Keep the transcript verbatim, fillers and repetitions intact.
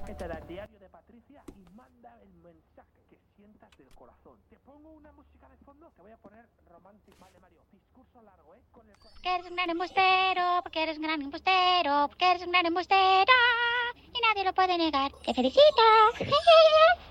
paquete del diario de Patricia y manda el mensaje que sientas del corazón. Te pongo una música de fondo, te voy a poner romántico. Vale, Mario, discurso largo, ¿eh? Con el corazón. Porque eres un gran embustero, porque eres un gran embustero, porque eres un gran embustero y nadie lo puede negar. ¡Te felicito!